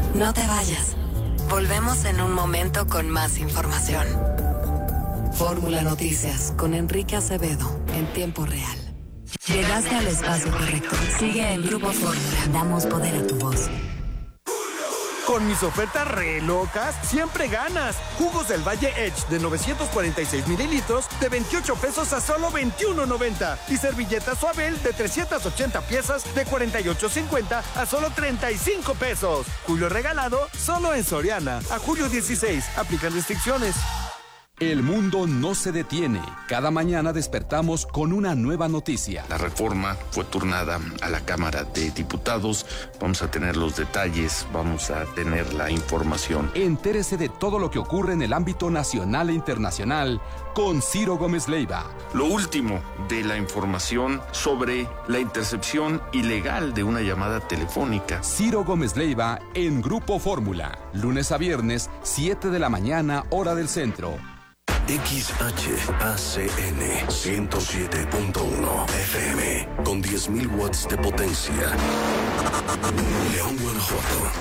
No te vayas. Volvemos en un momento con más información. Fórmula Noticias con Enrique Acevedo en tiempo real. Llegaste al espacio correcto. Sigue en Grupo Fórmula. Damos poder a tu voz. Con mis ofertas re locas, siempre ganas. Jugos del Valle Edge de 946 mililitros de 28 pesos a solo 21.90. Y servilletas Suabel de 380 piezas de 48.50 a solo 35 pesos. Julio regalado solo en Soriana. A julio 16. Aplican restricciones. El mundo no se detiene. Cada mañana despertamos con una nueva noticia. La reforma fue turnada a la Cámara de Diputados. Vamos a tener los detalles, vamos a tener la información. Entérese de todo lo que ocurre en el ámbito nacional e internacional con Ciro Gómez Leiva. Lo último de la información sobre la intercepción ilegal de una llamada telefónica. Ciro Gómez Leiva en Grupo Fórmula. Lunes a viernes, 7 de la mañana, hora del centro. XHACN 107.1 FM con 10.000 watts de potencia. León, Guanajuato.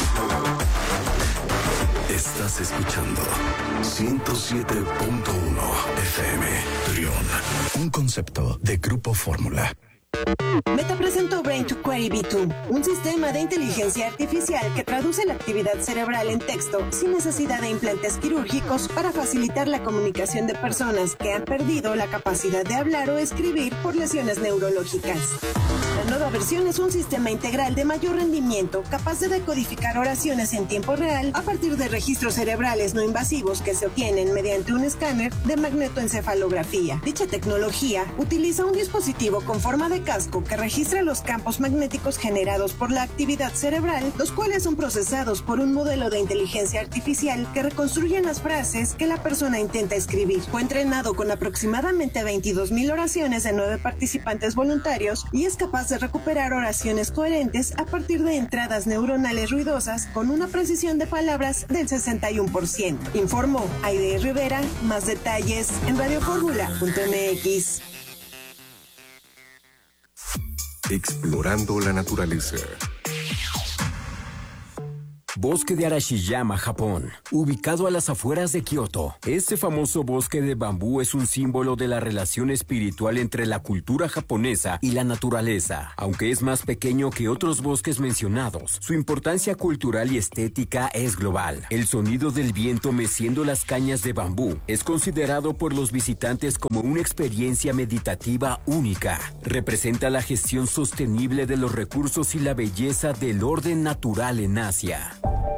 Estás escuchando 107.1 FM. Trión, un concepto de Grupo Fórmula. Meta presentó Brain to Query V2, un sistema de inteligencia artificial que traduce la actividad cerebral en texto sin necesidad de implantes quirúrgicos para facilitar la comunicación de personas que han perdido la capacidad de hablar o escribir por lesiones neurológicas. La nueva versión es un sistema integral de mayor rendimiento, capaz de decodificar oraciones en tiempo real a partir de registros cerebrales no invasivos que se obtienen mediante un escáner de magnetoencefalografía. Dicha tecnología utiliza un dispositivo con forma de casco que registra los campos magnéticos generados por la actividad cerebral, los cuales son procesados por un modelo de inteligencia artificial que reconstruye las frases que la persona intenta escribir. Fue entrenado con aproximadamente 22,000 oraciones de 9 participantes voluntarios y es capaz de recuperar oraciones coherentes a partir de entradas neuronales ruidosas con una precisión de palabras del 61%. Informó Aide Rivera. Más detalles en radioformula.mx. Explorando la naturaleza. Bosque de Arashiyama, Japón, ubicado a las afueras de Kioto. Este famoso bosque de bambú es un símbolo de la relación espiritual entre la cultura japonesa y la naturaleza. Aunque es más pequeño que otros bosques mencionados, su importancia cultural y estética es global. El sonido del viento meciendo las cañas de bambú es considerado por los visitantes como una experiencia meditativa única. Representa la gestión sostenible de los recursos y la belleza del orden natural en Asia.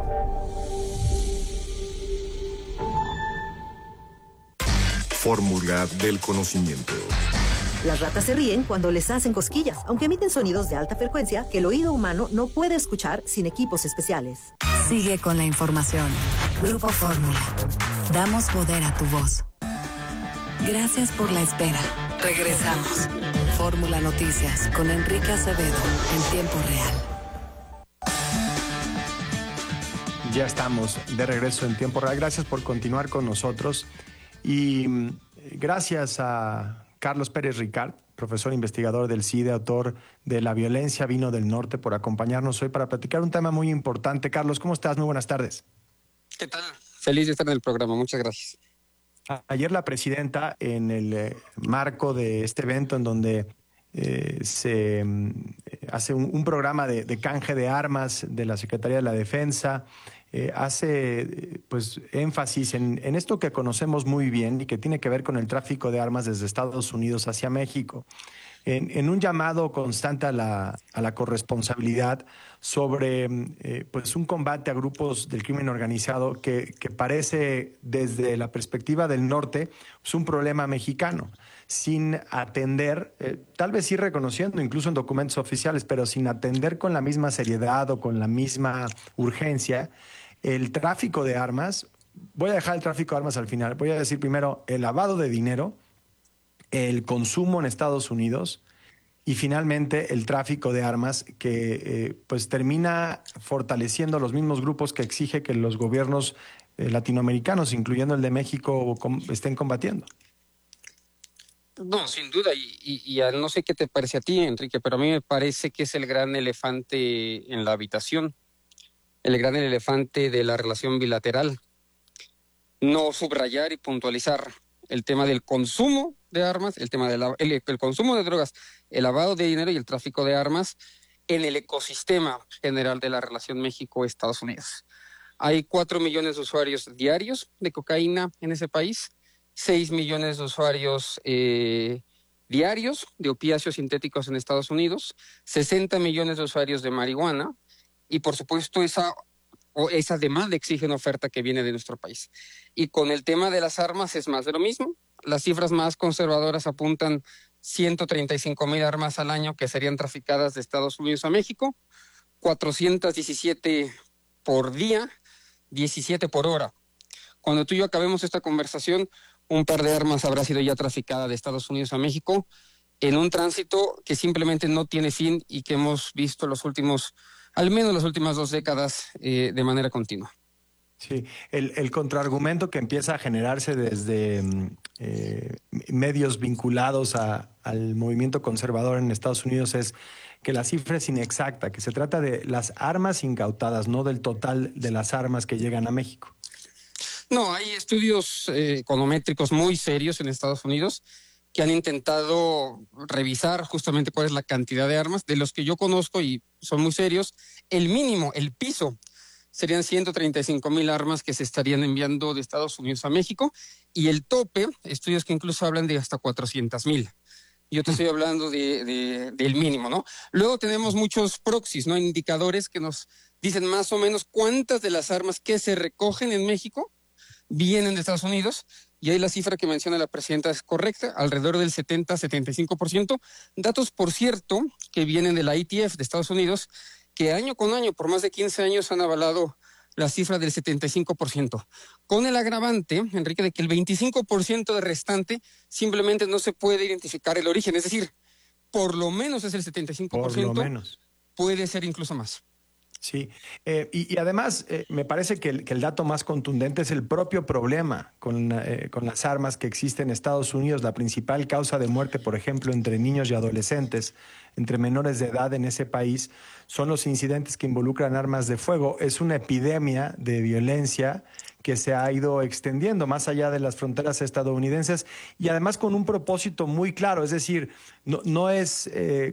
Fórmula del conocimiento. Las ratas se ríen cuando les hacen cosquillas, aunque emiten sonidos de alta frecuencia que el oído humano no puede escuchar sin equipos especiales. Sigue con la información. Grupo Fórmula. Damos poder a tu voz. Gracias por la espera. Regresamos. Fórmula Noticias con Enrique Acevedo en tiempo real. Ya estamos de regreso en tiempo real. Gracias por continuar con nosotros. Y gracias a Carlos Pérez Ricard, profesor investigador del CIDE, autor de La violencia vino del norte, por acompañarnos hoy para platicar un tema muy importante. Carlos, ¿cómo estás? Muy buenas tardes. ¿Qué tal? Feliz de estar en el programa. Muchas gracias. Ayer la presidenta, en el marco de este evento en donde se hace un programa de canje de armas de la Secretaría de la Defensa, hace pues énfasis en esto que conocemos muy bien y que tiene que ver con el tráfico de armas desde Estados Unidos hacia México, en un llamado constante a la corresponsabilidad sobre pues un combate a grupos del crimen organizado que parece desde la perspectiva del norte es un problema mexicano, sin atender, tal vez sí reconociendo incluso en documentos oficiales, pero sin atender con la misma seriedad o con la misma urgencia el tráfico de armas. Voy a dejar el tráfico de armas al final. Voy a decir primero el lavado de dinero, el consumo en Estados Unidos y finalmente el tráfico de armas que pues termina fortaleciendo los mismos grupos que exige que los gobiernos latinoamericanos, incluyendo el de México, estén combatiendo. No, sin duda, y no sé qué te parece a ti, Enrique, pero a mí me parece que es el gran elefante en la habitación. el gran elefante de la relación bilateral. No subrayar y puntualizar el tema del consumo de armas, el tema el consumo de drogas, el lavado de dinero y el tráfico de armas en el ecosistema general de la relación México-Estados Unidos. Hay 4 millones de usuarios diarios de cocaína en ese país, 6 millones de usuarios diarios de opiáceos sintéticos en Estados Unidos, 60 millones de usuarios de marihuana y, por supuesto, esa demanda exige una oferta que viene de nuestro país. Y con el tema de las armas es más de lo mismo. Las cifras más conservadoras apuntan 135,000 armas al año que serían traficadas de Estados Unidos a México, 417 por día, 17 por hora. Cuando tú y yo acabemos esta conversación, un par de armas habrá sido ya traficada de Estados Unidos a México en un tránsito que simplemente no tiene fin y que hemos visto al menos las últimas 2 décadas de manera continua. Sí, el contraargumento que empieza a generarse desde medios vinculados al movimiento conservador en Estados Unidos es que la cifra es inexacta, que se trata de las armas incautadas, no del total de las armas que llegan a México. No, hay estudios econométricos muy serios en Estados Unidos que han intentado revisar justamente cuál es la cantidad de armas. De los que yo conozco y son muy serios, el mínimo, el piso, serían 135,000 armas que se estarían enviando de Estados Unidos a México, y el tope, estudios que incluso hablan de hasta 400,000. Yo te estoy hablando del mínimo, ¿no? Luego tenemos muchos proxies, ¿no? Indicadores que nos dicen más o menos cuántas de las armas que se recogen en México vienen de Estados Unidos, y ahí la cifra que menciona la presidenta es correcta, alrededor del 70-75%. Datos, por cierto, que vienen de la ITF de Estados Unidos, que año con año, por más de 15 años, han avalado la cifra del 75%. Con el agravante, Enrique, de que el 25% de restante simplemente no se puede identificar el origen. Es decir, por lo menos es el 75%. Por lo menos. Puede ser incluso más. Sí, y además me parece que el dato más contundente es el propio problema con las armas que existen en Estados Unidos. La principal causa de muerte, por ejemplo, entre niños y adolescentes, entre menores de edad en ese país, son los incidentes que involucran armas de fuego. Es una epidemia de violencia que se ha ido extendiendo más allá de las fronteras estadounidenses, y además con un propósito muy claro. Es decir, no es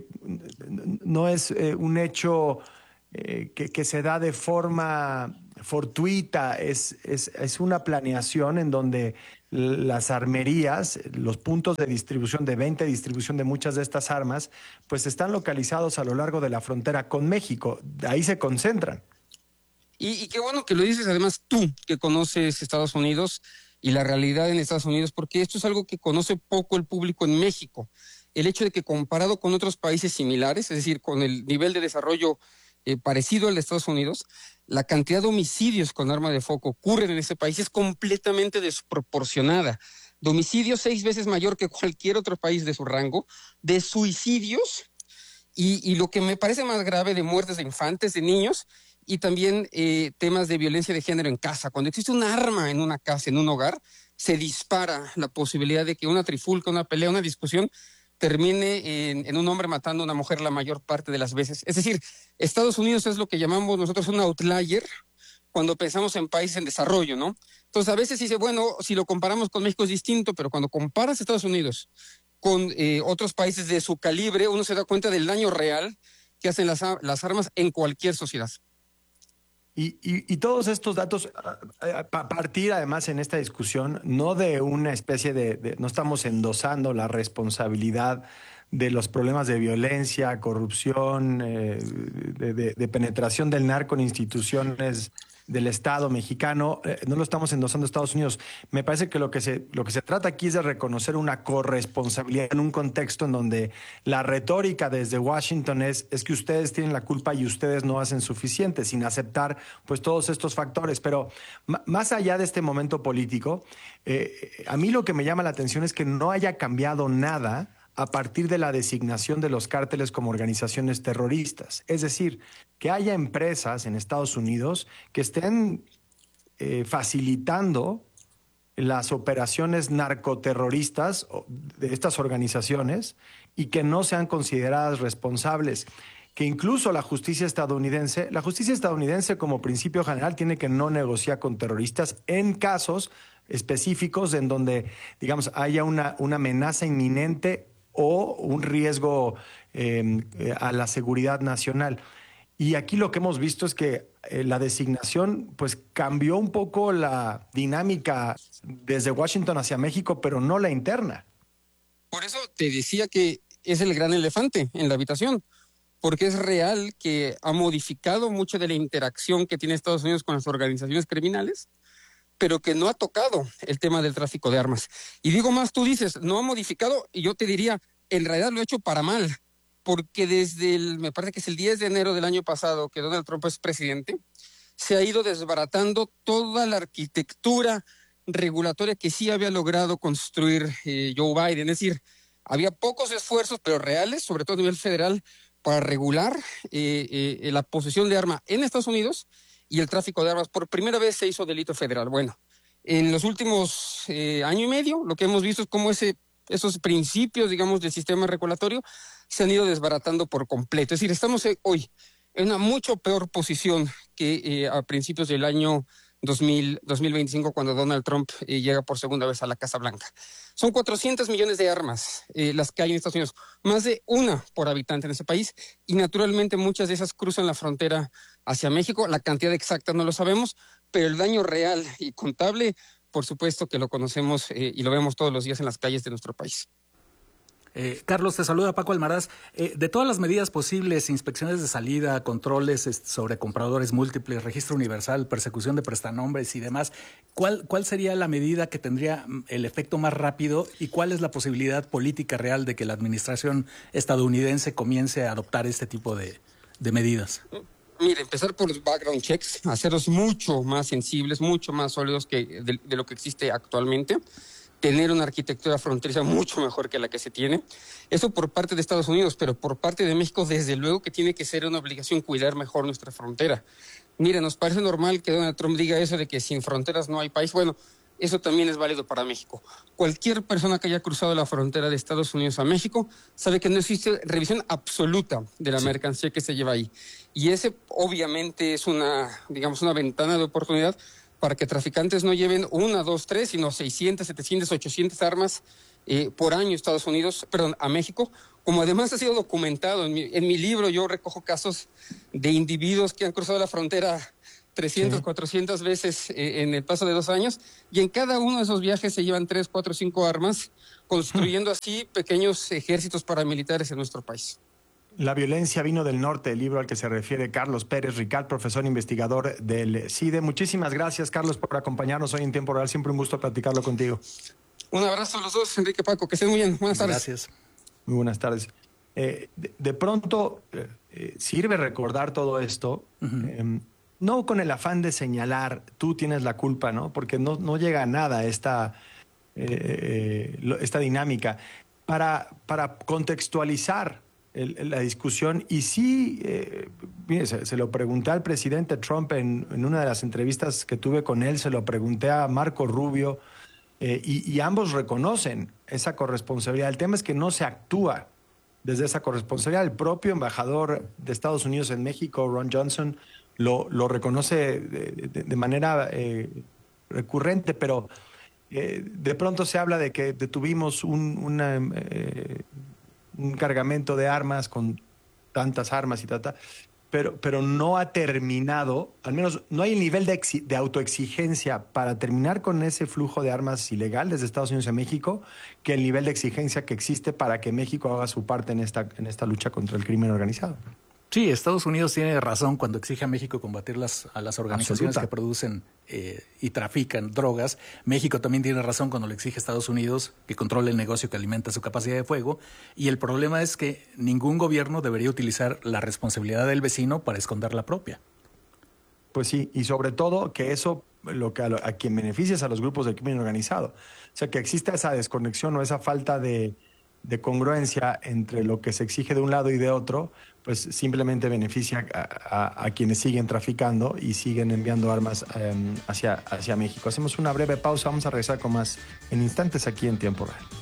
un hecho que se da de forma fortuita, es una planeación en donde las armerías, los puntos de distribución, de venta y distribución de muchas de estas armas, pues están localizados a lo largo de la frontera con México. Ahí se concentran. Y qué bueno que lo dices, además tú, que conoces Estados Unidos y la realidad en Estados Unidos, porque esto es algo que conoce poco el público en México. El hecho de que comparado con otros países similares, es decir, con el nivel de desarrollo parecido al de Estados Unidos, la cantidad de homicidios con arma de fuego ocurren en ese país es completamente desproporcionada. De homicidios 6 veces mayor que cualquier otro país de su rango, de suicidios y lo que me parece más grave, de muertes de infantes, de niños, y también temas de violencia de género en casa. Cuando existe un arma en una casa, en un hogar, se dispara la posibilidad de que una trifulca, una pelea, una discusión termine en un hombre matando a una mujer la mayor parte de las veces. Es decir, Estados Unidos es lo que llamamos nosotros un outlier cuando pensamos en países en desarrollo, ¿no? Entonces, a veces dice, bueno, si lo comparamos con México es distinto, pero cuando comparas Estados Unidos con otros países de su calibre, uno se da cuenta del daño real que hacen las armas en cualquier sociedad. Y todos estos datos, a partir además en esta discusión, no de una especie no estamos endosando la responsabilidad de los problemas de violencia, corrupción, de penetración del narco en instituciones del Estado mexicano, no lo estamos endosando a Estados Unidos. Me parece que lo que se trata aquí es de reconocer una corresponsabilidad en un contexto en donde la retórica desde Washington es que ustedes tienen la culpa y ustedes no hacen suficiente, sin aceptar pues todos estos factores. Pero más allá de este momento político, a mí lo que me llama la atención es que no haya cambiado nada a partir de la designación de los cárteles como organizaciones terroristas. Es decir, que haya empresas en Estados Unidos que estén facilitando las operaciones narcoterroristas de estas organizaciones y que no sean consideradas responsables. que incluso la justicia estadounidense como principio general tiene que no negociar con terroristas en casos específicos en donde, digamos, haya una amenaza inminente o un riesgo a la seguridad nacional. Y aquí lo que hemos visto es que la designación pues cambió un poco la dinámica desde Washington hacia México, pero no la interna. Por eso te decía que es el gran elefante en la habitación, porque es real que ha modificado mucho de la interacción que tiene Estados Unidos con las organizaciones criminales, pero que no ha tocado el tema del tráfico de armas. Y digo más, tú dices, no ha modificado, y yo te diría, en realidad lo ha hecho para mal, porque me parece que es el 10 de enero del año pasado que Donald Trump es presidente, se ha ido desbaratando toda la arquitectura regulatoria que sí había logrado construir Joe Biden. Es decir, había pocos esfuerzos, pero reales, sobre todo a nivel federal, para regular la posesión de arma en Estados Unidos y el tráfico de armas. Por primera vez se hizo delito federal. Bueno, en los últimos año y medio, lo que hemos visto es cómo esos principios, digamos, del sistema regulatorio se han ido desbaratando por completo. Es decir, estamos hoy en una mucho peor posición que a principios del año 2025, cuando Donald Trump llega por segunda vez a la Casa Blanca. Son 400 millones de armas las que hay en Estados Unidos, más de una por habitante en ese país, y naturalmente muchas de esas cruzan la frontera hacia México. La cantidad exacta no lo sabemos, pero el daño real y contable, por supuesto que lo conocemos y lo vemos todos los días en las calles de nuestro país. Carlos, te saluda Paco Almaraz. De todas las medidas posibles, inspecciones de salida, controles sobre compradores múltiples, registro universal, persecución de prestanombres y demás, ¿cuál sería la medida que tendría el efecto más rápido y cuál es la posibilidad política real de que la administración estadounidense comience a adoptar este tipo de medidas? Mire, empezar por los background checks, hacerlos mucho más sensibles, mucho más sólidos que de lo que existe actualmente. Tener una arquitectura fronteriza mucho mejor que la que se tiene. Eso por parte de Estados Unidos, pero por parte de México, desde luego que tiene que ser una obligación cuidar mejor nuestra frontera. Mire, nos parece normal que Donald Trump diga eso de que sin fronteras no hay país. Bueno, eso también es válido para México. Cualquier persona que haya cruzado la frontera de Estados Unidos a México sabe que no existe revisión absoluta de la mercancía que se lleva ahí. Y ese obviamente es una ventana de oportunidad para que traficantes no lleven 1, 2, 3, sino 600, 700, 800 armas por año a México, como además ha sido documentado. En mi libro yo recojo casos de individuos que han cruzado la frontera 300, 400 veces en el paso de 2 años, y en cada uno de esos viajes se llevan 3, 4, 5 armas, construyendo así pequeños ejércitos paramilitares en nuestro país. La violencia vino del norte, el libro al que se refiere Carlos Pérez Rical, profesor investigador del CIDE. Muchísimas gracias, Carlos, por acompañarnos hoy en Tiempo Real. Siempre un gusto platicarlo contigo. Un abrazo a los dos, Enrique, Paco, que estén muy bien. Buenas tardes. Gracias. Muy buenas tardes. De pronto sirve recordar todo esto, no con el afán de señalar, tú tienes la culpa, ¿no? Porque no llega a nada esta dinámica. Para contextualizar la discusión, y sí, mire, se lo pregunté al presidente Trump en una de las entrevistas que tuve con él, se lo pregunté a Marco Rubio, y ambos reconocen esa corresponsabilidad. El tema es que no se actúa desde esa corresponsabilidad. El propio embajador de Estados Unidos en México, Ron Johnson, lo reconoce de manera recurrente, pero de pronto se habla de que detuvimos un cargamento de armas con tantas armas y pero no ha terminado, al menos no hay el nivel de autoexigencia para terminar con ese flujo de armas ilegal desde Estados Unidos a México, que el nivel de exigencia que existe para que México haga su parte en esta lucha contra el crimen organizado. Sí, Estados Unidos tiene razón cuando exige a México combatir a las organizaciones Absoluta. que producen y trafican drogas. México también tiene razón cuando le exige a Estados Unidos que controle el negocio que alimenta su capacidad de fuego. Y el problema es que ningún gobierno debería utilizar la responsabilidad del vecino para esconder la propia. Pues sí, y sobre todo que eso a quien beneficia es a los grupos del crimen organizado. O sea, que exista esa desconexión o esa falta de congruencia entre lo que se exige de un lado y de otro, pues simplemente beneficia a quienes siguen traficando y siguen enviando armas hacia México. Hacemos una breve pausa, vamos a regresar con más en instantes aquí en Tiempo Real.